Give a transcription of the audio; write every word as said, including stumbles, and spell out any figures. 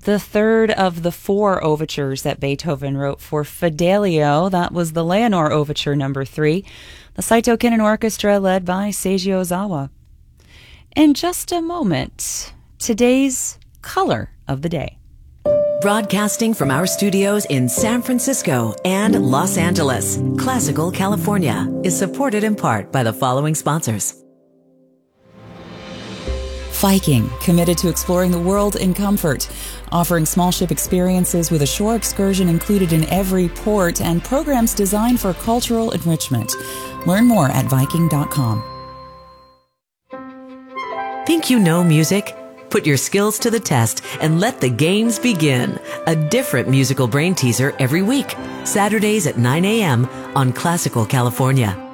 the third of the four overtures that Beethoven wrote for Fidelio. That was the Leonore Overture number three, the Saito Kinen Orchestra led by Seiji Ozawa. In just a moment, today's color of the day. Broadcasting from our studios in San Francisco and Los Angeles, Classical California is supported in part by the following sponsors. Viking, committed to exploring the world in comfort, offering small ship experiences with a shore excursion included in every port and programs designed for cultural enrichment. Learn more at Viking dot com. Think you know music? Put your skills to the test and let the games begin. A different musical brain teaser every week. Saturdays at nine a.m. on Classical California.